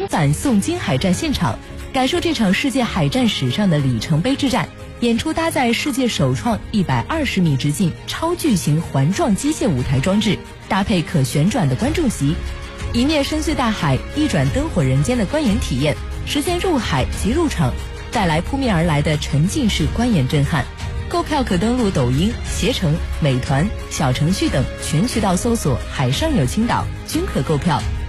返宋金海战现场，感受这场世界海战史上的里程碑之战。演出搭载世界首创120米直径超巨型环状机械舞台装置，搭配可旋转的观众席，一面深邃大海，一转灯火人间的观演体验，实现入海即入场，带来扑面而来的沉浸式观演震撼。购票可登录抖音、携程、美团、小程序等全渠道搜索“海上有青岛”，均可购票。